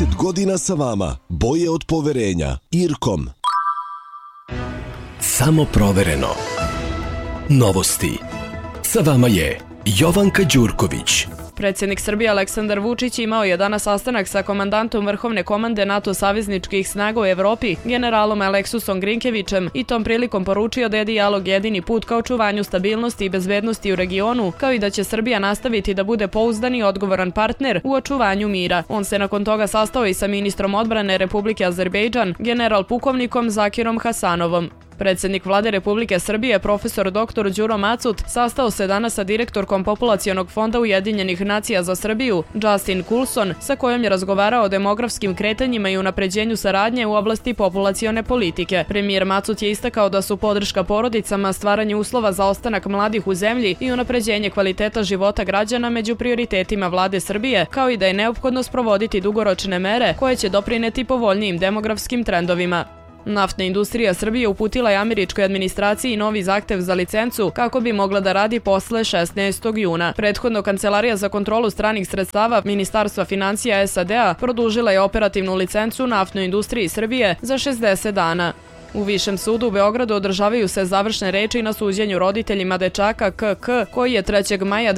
30 godina sa vama. Boje od poverenja. Irkom. Samo provereno. Novosti. Sa vama je Jovanka Đurković. Predsjednik Srbije Aleksandar Vučić imao je danas sastanak sa komandantom Vrhovne komande NATO savezničkih snaga u Evropi, generalom Aleksusom Grinkevićem, i tom prilikom poručio da je dijalog jedini put ka očuvanju stabilnosti i bezbednosti u regionu, kao i da će Srbija nastaviti da bude pouzdan i odgovoran partner u očuvanju mira. On se nakon toga sastao i sa ministrom odbrane Republike Azerbejdžan, general pukovnikom Zakirom Hasanovom. Predsjednik Vlade Republike Srbije, profesor dr. Đuro Macut, sastao se danas sa direktorkom Populacionog fonda Ujedinjenih nacija za Srbiju, Justin Coulson, sa kojom je razgovarao o demografskim kretanjima i unapređenju saradnje u oblasti populacione politike. Premijer Macut je istakao da su podrška porodicama, stvaranje uslova za ostanak mladih u zemlji i unapređenje kvaliteta života građana među prioritetima Vlade Srbije, kao i da je neophodno sprovoditi dugoročne mere koje će doprineti povoljnijim demografskim trendovima. Naftna industrija Srbije uputila je američkoj administraciji novi zahtev za licencu kako bi mogla da radi posle 16. juna. Prethodno Kancelarija za kontrolu stranih sredstava Ministarstva financija SAD-a produžila je operativnu licencu naftnoj industriji Srbije za 60 dana. U Višem sudu u Beogradu održavaju se završne reči na suđenju roditeljima dečaka KK, koji je 3. maja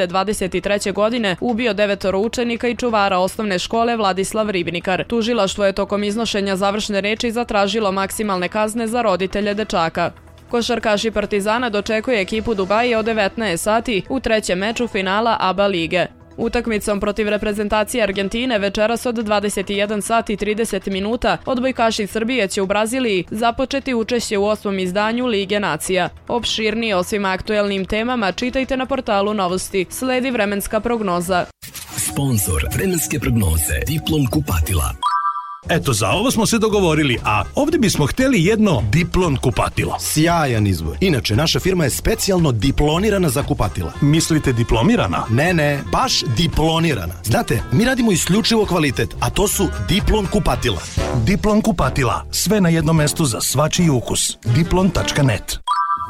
2023. godine ubio 9 učenika i čuvara osnovne škole Vladislav Ribnikar. Tužilaštvo je tokom iznošenja završne reči zatražilo maksimalne kazne za roditelje dečaka. Košarkaši Partizana dočekuje ekipu Dubaja od 19 sati u trećem meču finala ABA lige. Utakmicom protiv reprezentacije Argentine večeras od 21 sati i 30 minuta odbojkaši Srbije će u Braziliji započeti učešće u 8. izdanju Lige nacija. Opširnije o svim aktuelnim temama čitajte na portalu Novosti. Sledi vremenska prognoza. Sponzor vremenske prognoze Diplom kupatila. Eto, za ovo smo se dogovorili, a ovdje bismo htjeli jedno Diplon kupatilo. Sjajan izbor. Inače, naša firma je specijalno diplonirana za kupatila. Mislite diplomirana? Ne, baš diplonirana. Znate, mi radimo isključivo kvalitet, a to su Diplon kupatila. Diplon kupatila. Sve na jednom mestu za svačiji ukus. Diplon.net.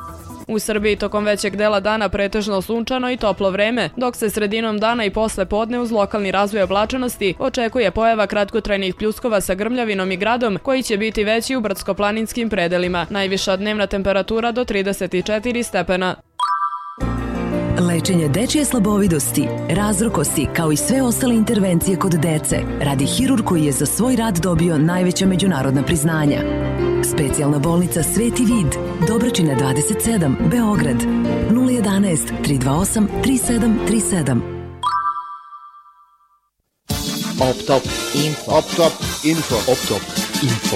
U Srbiji tokom većeg dela dana pretežno sunčano i toplo vreme, dok se sredinom dana i posle podne uz lokalni razvoj oblačenosti očekuje pojava kratkotrajnih pljuskova sa grmljavinom i gradom, koji će biti veći u brdsko-planinskim predelima. Najviša dnevna temperatura do 34 stepena. Lečenje dečje slabovidosti, razrukosti, kao i sve ostale intervencije kod dece, radi hirurg koji je za svoj rad dobio najveća međunarodna priznanja. Specijalna bolnica Sveti Vid, Dobračina 27, Beograd, 011 328 3737. Optop Info. Optop Info. Optop Info.